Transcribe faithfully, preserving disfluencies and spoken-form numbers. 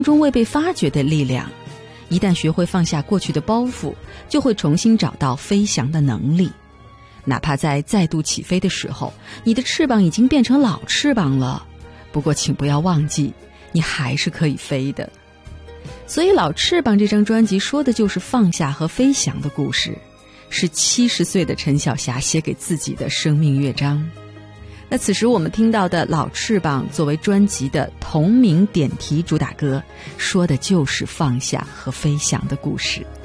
中未被发掘的力量。一旦学会放下过去的包袱，就会重新找到飞翔的能力。哪怕在再度起飞的时候，你的翅膀已经变成老翅膀了，不过请不要忘记，你还是可以飞的。所以《老翅膀》这张专辑说的就是放下和飞翔的故事，是七十岁的陈晓霞写给自己的生命乐章。那此时我们听到的《老翅膀》作为专辑的同名点题主打歌，说的就是放下和飞翔的故事。